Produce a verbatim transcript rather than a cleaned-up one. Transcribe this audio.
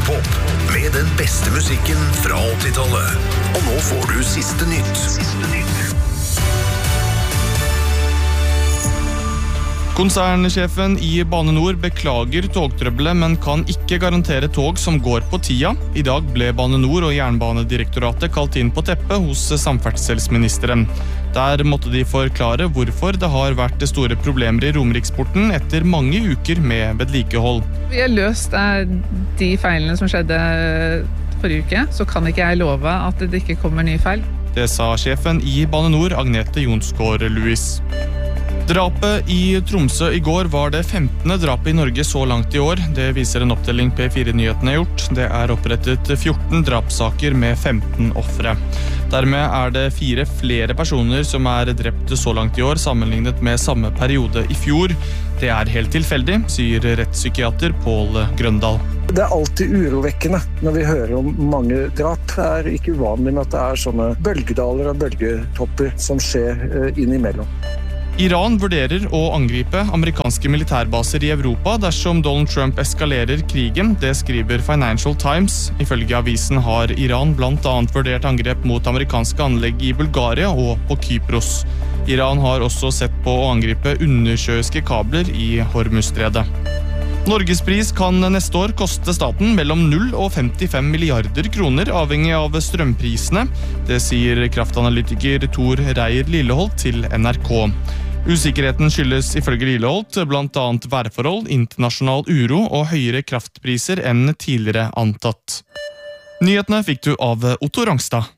Radiopop med den beste musikken fra åttitallet. Og nå får du siste nytt. Siste nytt. Konsernsjefen i Bane Nor beklager togtrøbbelet, men kan ikke garantere tog som går på tida. I dag ble Bane Nor og Jernbanedirektoratet kalt inn på teppet hos samferdselsministeren. Der måtte de forklare hvorfor det har vært store problemer i Romeriksporten etter mange uker med vedlikehold. Vi har løst de feilene som skjedde forrige uke, så kan ikke jeg love at det ikke kommer nye feil. Det sa sjefen i Bane Nor, Agnete Jonsgaard-Louis. Drapet i Tromsø i går var det femtende drapet i Norge så langt i år. Det viser en opptelling P fire-nyhetene har gjort. Det er opprettet fjorten drapssaker med femten offre. Dermed er det fire flere personer som er drept så langt i år, sammenlignet med samme periode i fjor. Det er helt tilfeldig, sier rettspsykiater Pål Grøndal. Det er alltid urovekkende når vi hører om mange drap. Det er ikke uvanlig med at det er sånne bølgedaler og bølgetopper som skjer innimellom. Iran vurderer å angripe amerikanske militærbaser i Europa dersom Donald Trump eskalerer krigen. Det skriver Financial Times. Ifølge avisen har Iran blant annet vurdert angrep mot amerikanske anlegg i Bulgaria og på Kypros. Iran har også sett på å angripe undersjøiske kabler i Hormuzstredet. Norgespris kan neste år koste staten mellom null og femtifem milliarder kroner, avhengig av strømprisene. Det sier kraftanalytiker Tor Reier Lilleholt til N R K. Usikkerheten skyldes ifølge Lilleholt blant annet værforhold, internasjonal uro og høyere kraftpriser enn tidligere antatt. Nyhetene fikk du av Otto Rangstad.